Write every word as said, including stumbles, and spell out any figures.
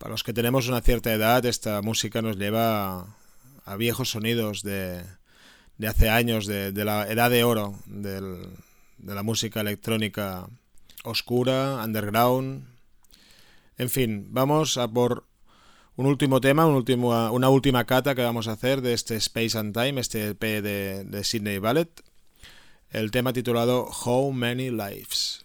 Para los que tenemos una cierta edad, esta música nos lleva a, a viejos sonidos de, de hace años, de, de la edad de oro del, de la música electrónica oscura, underground. En fin, vamos a por un último tema, un último, una última cata que vamos a hacer de este Space and Time, este E P de, de Sydney Ballet. El tema titulado How Many Lives.